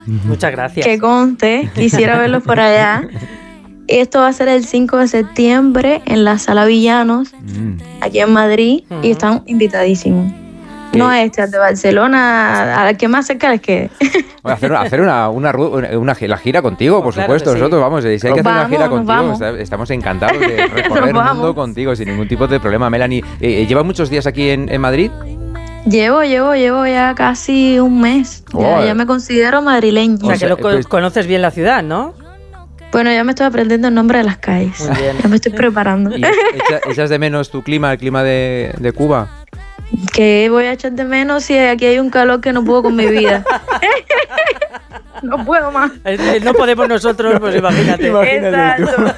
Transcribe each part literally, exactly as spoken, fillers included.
Muchas gracias. Que conste, quisiera verlos por allá. Esto va a ser el cinco de septiembre en la Sala Villanos, mm. aquí en Madrid, uh-huh. y están invitadísimos. ¿Qué? No es este, de Barcelona, a la que más cerca les quede. Hacer, hacer una, una, una, una la gira contigo, por claro supuesto. Sí. Nosotros vamos, si hay que hacer vamos, una gira contigo, estamos encantados de recorrer el mundo contigo sin ningún tipo de problema. Melanie, eh, ¿llevas muchos días aquí en, en Madrid? Llevo, llevo, llevo ya casi un mes. Oh, ya, ya me considero madrileña. O sea, que lo pues, conoces bien la ciudad, ¿no? Bueno, ya me estoy aprendiendo el nombre de las calles. Muy bien. Ya me estoy preparando. ¿Y echas de menos tu clima, el clima de, de Cuba? Que voy a echar de menos si aquí hay un calor que no puedo con mi vida. No puedo más. No podemos nosotros, pues imagínate. Imagínate Exacto.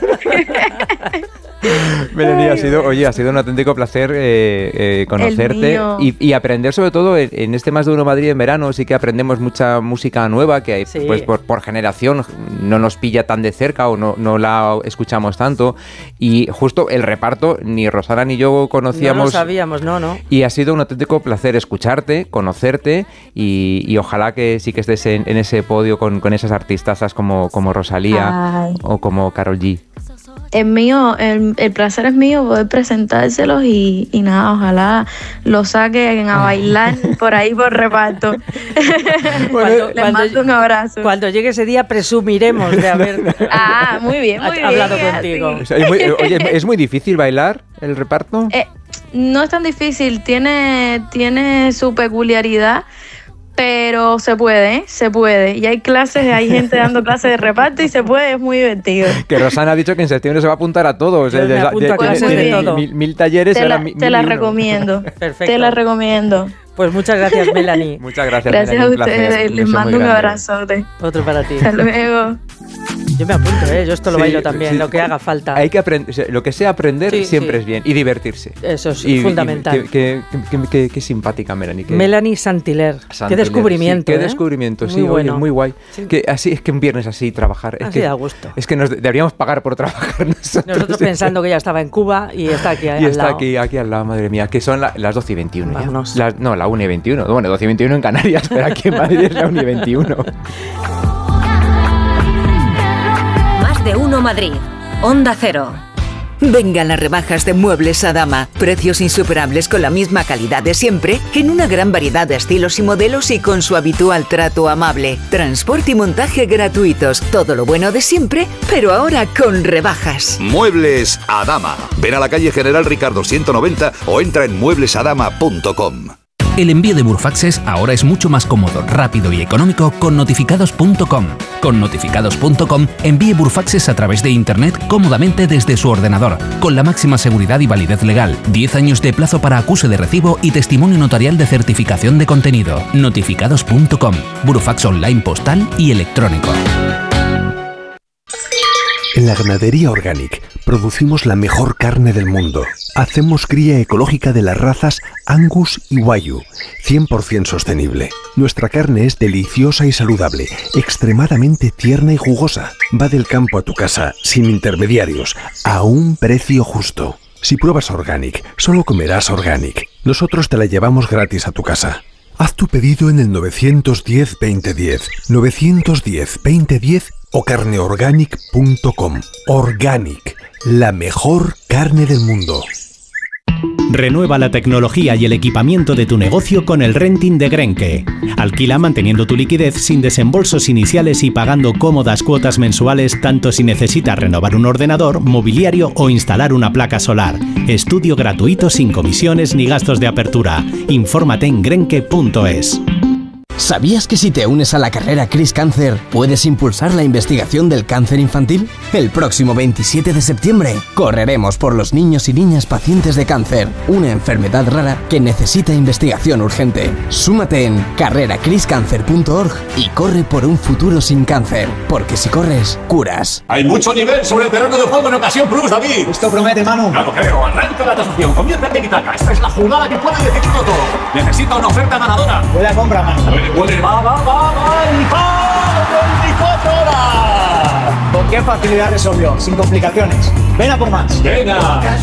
Melanie, ha sido, oye, ha sido un auténtico placer eh, eh, conocerte y, y aprender sobre todo en, en este Más de Uno Madrid en verano. Sí que aprendemos mucha música nueva que hay, sí. pues por, por generación no nos pilla tan de cerca o no, no la escuchamos tanto, y justo el reparto ni Rosana ni yo conocíamos. No lo sabíamos, no, no. Y ha sido un auténtico placer escucharte, conocerte y, y ojalá que sí que estés en, en ese podio con, con esas artistas como, como Rosalía Ay. o como Karol G. Es mío, el, el placer es mío poder presentárselos y, y nada, ojalá lo saquen a bailar por ahí por reparto. Cuando, Les mando un abrazo. Cuando llegue ese día presumiremos de haber ah, muy bien, muy bien, hablado contigo. O sea, es muy, oye, ¿es muy difícil bailar el reparto? Eh, no es tan difícil, tiene, tiene su peculiaridad. Pero se puede, ¿eh? Se puede. Y hay clases, hay gente dando clases de reparto y se puede, es muy divertido. Que Rosana ha dicho que en septiembre se va a apuntar a todo. O sea, me apunto a clases de todo. Mil, mil talleres. Te la, mil, te mil la recomiendo. Perfecto. Te la recomiendo. Pues muchas gracias, Melanie. Muchas gracias, Gracias Melanie, a ustedes. Les mando un abrazote. Otro para ti. Hasta luego. Yo me apunto, ¿eh? Yo esto lo sí, bailo también, sí. Lo que haga falta. Hay que aprender, o sea, lo que sea aprender sí, siempre sí. es bien. Y divertirse. Eso es y, fundamental. Y, qué, qué, qué, qué, qué simpática, Melanie. Qué, Melanie Saint-Hilaire. Saint-Hilaire. Qué descubrimiento, sí, ¿eh? Qué descubrimiento, sí, muy bueno. Oye, muy guay. Sí. Que así es que un viernes así trabajar. Es así que, da gusto. Es que nos deberíamos pagar por trabajar nosotros. Nosotros pensando que ya estaba en Cuba y está aquí al lado. Y está lado. aquí, aquí al lado, madre mía. Que son la, las doce y veintiuno. Vámonos. Ya. Las, no, la una y veintiuno. Bueno, doce y veintiuno en Canarias, pero aquí en Madrid es la una y veintiuno. De Uno Madrid, Onda Cero. Vengan las rebajas de Muebles Adama. Precios insuperables con la misma calidad de siempre, en una gran variedad de estilos y modelos y con su habitual trato amable. Transporte y montaje gratuitos. Todo lo bueno de siempre, pero ahora con rebajas. Muebles Adama. Ven a la calle General Ricardo ciento noventa o entra en muebles adama punto com. El envío de Burfaxes ahora es mucho más cómodo, rápido y económico con notificados punto com. Con notificados punto com envíe Burfaxes a través de internet cómodamente desde su ordenador, con la máxima seguridad y validez legal, diez años de plazo para acuse de recibo y testimonio notarial de certificación de contenido. notificados punto com, Burfax online postal y electrónico. En la Ganadería Organic producimos la mejor carne del mundo. Hacemos cría ecológica de las razas Angus y Wagyu, cien por ciento sostenible. Nuestra carne es deliciosa y saludable, extremadamente tierna y jugosa. Va del campo a tu casa, sin intermediarios, a un precio justo. Si pruebas Organic, solo comerás Organic. Nosotros te la llevamos gratis a tu casa. Haz tu pedido en el nueve uno cero, veinte diez, nueve uno cero, veinte diez o carne organic punto com. Organic, la mejor carne del mundo. Renueva la tecnología y el equipamiento de tu negocio con el renting de Grenke. Alquila manteniendo tu liquidez sin desembolsos iniciales y pagando cómodas cuotas mensuales tanto si necesitas renovar un ordenador, mobiliario o instalar una placa solar. Estudio gratuito sin comisiones ni gastos de apertura. Infórmate en grenke punto es. ¿Sabías que si te unes a la carrera Cris Cáncer puedes impulsar la investigación del cáncer infantil? El próximo veintisiete de septiembre correremos por los niños y niñas pacientes de cáncer, una enfermedad rara que necesita investigación urgente. Súmate en carrera cris cáncer punto org y corre por un futuro sin cáncer, porque si corres, curas. Hay mucho nivel sobre el terreno de juego en Ocasión Plus, David. Esto promete, Manu. No lo creo. Arranca la tasación, convierte en Itaca. Esta es la jugada que puede decidirlo todo. Necesito una oferta ganadora. Buena compra, Manu. Puede, va, va, va, va, y va, veinticuatro horas. ¿Con qué facilidad resolvió? Sin complicaciones. Ven a por más. Venga.